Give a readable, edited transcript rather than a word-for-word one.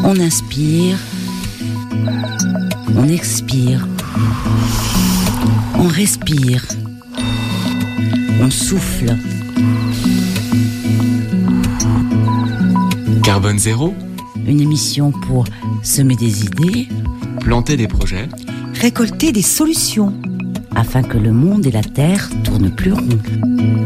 On inspire, on expire, on respire, on souffle. Carbone Zéro, une émission pour semer des idées, planter des projets, récolter des solutions, afin que le monde et la terre tournent plus rond.